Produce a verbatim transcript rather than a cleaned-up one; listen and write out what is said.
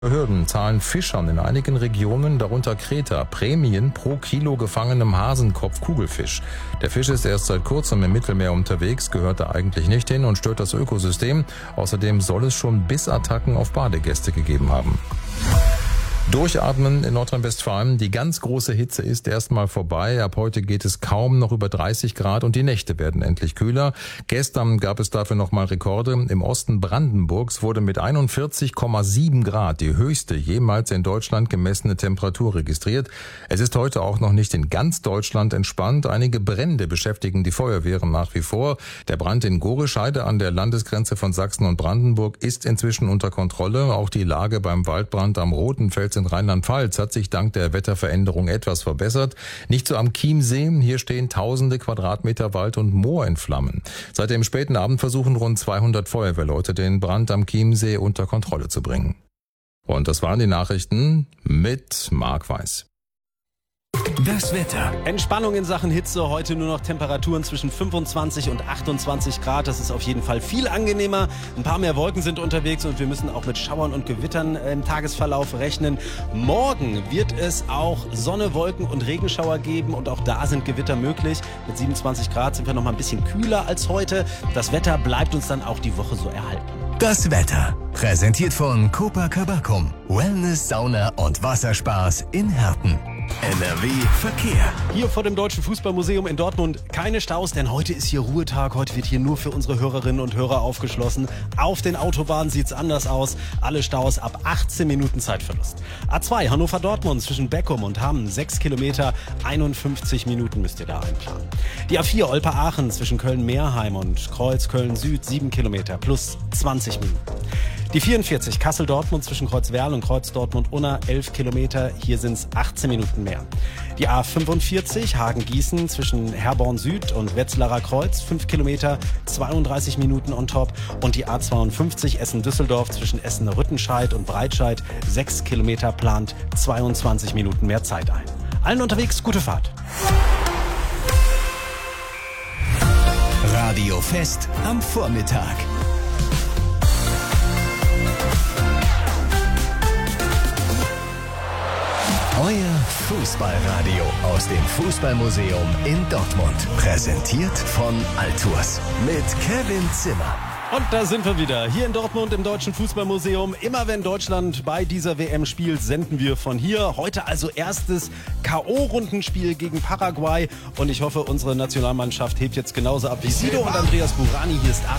Behörden zahlen Fischern in einigen Regionen, darunter Kreta, Prämien pro Kilo gefangenem Hasenkopf-Kugelfisch. Der Fisch ist erst seit kurzem im Mittelmeer unterwegs, gehört da eigentlich nicht hin und stört das Ökosystem. Außerdem soll es schon Bissattacken auf Badegäste gegeben haben. Durchatmen in Nordrhein-Westfalen. Die ganz große Hitze ist erstmal vorbei. Ab heute geht es kaum noch über dreißig Grad und die Nächte werden endlich kühler. Gestern gab es dafür nochmal Rekorde. Im Osten Brandenburgs wurde mit einundvierzig Komma sieben Grad die höchste jemals in Deutschland gemessene Temperatur registriert. Es ist heute auch noch nicht in ganz Deutschland entspannt. Einige Brände beschäftigen die Feuerwehren nach wie vor. Der Brand in Gorescheide an der Landesgrenze von Sachsen und Brandenburg ist inzwischen unter Kontrolle. Auch die Lage beim Waldbrand am Rotenfels in Rheinland-Pfalz hat sich dank der Wetterveränderung etwas verbessert. Nicht so am Chiemsee, hier stehen tausende Quadratmeter Wald und Moor in Flammen. Seit dem späten Abend versuchen rund zweihundert Feuerwehrleute, den Brand am Chiemsee unter Kontrolle zu bringen. Und das waren die Nachrichten mit Marc Weiß. Das Wetter. Entspannung in Sachen Hitze. Heute nur noch Temperaturen zwischen fünfundzwanzig und achtundzwanzig Grad. Das ist auf jeden Fall viel angenehmer. Ein paar mehr Wolken sind unterwegs und wir müssen auch mit Schauern und Gewittern im Tagesverlauf rechnen. Morgen wird es auch Sonne, Wolken und Regenschauer geben und auch da sind Gewitter möglich. Mit siebenundzwanzig Grad sind wir noch mal ein bisschen kühler als heute. Das Wetter bleibt uns dann auch die Woche so erhalten. Das Wetter. Präsentiert von Copacabana. Wellness, Sauna und Wasserspaß in Herten. N R W Verkehr. Hier vor dem Deutschen Fußballmuseum in Dortmund keine Staus, denn heute ist hier Ruhetag. Heute wird hier nur für unsere Hörerinnen und Hörer aufgeschlossen. Auf den Autobahnen sieht's anders aus. Alle Staus ab achtzehn Minuten Zeitverlust. A zwei Hannover-Dortmund zwischen Beckum und Hamm, sechs Kilometer, einundfünfzig Minuten müsst ihr da einplanen. Die A vier Olpe-Aachen zwischen Köln-Meerheim und Kreuz Köln-Süd, sieben Kilometer plus zwanzig Minuten. Die vierundvierzig Kassel-Dortmund zwischen Kreuzwerl und Kreuz-Dortmund-Unna, elf Kilometer, hier sind's achtzehn Minuten mehr. Die A fünfundvierzig Hagen-Gießen zwischen Herborn Süd und Wetzlarer Kreuz, fünf Kilometer, zweiunddreißig Minuten on top. Und die A zweiundfünfzig Essen-Düsseldorf zwischen Essen-Rüttenscheid und Breitscheid, sechs Kilometer, plant zweiundzwanzig Minuten mehr Zeit ein. Allen unterwegs, gute Fahrt. Radio Fest am Vormittag. Euer Fußballradio aus dem Fußballmuseum in Dortmund. Präsentiert von Altours mit Kevin Zimmer. Und da sind wir wieder, hier in Dortmund im Deutschen Fußballmuseum. Immer wenn Deutschland bei dieser W M spielt, senden wir von hier. Heute also erstes K O-Rundenspiel gegen Paraguay. Und ich hoffe, unsere Nationalmannschaft hebt jetzt genauso ab wie Sido und Andreas Burani. Hier ist Ast.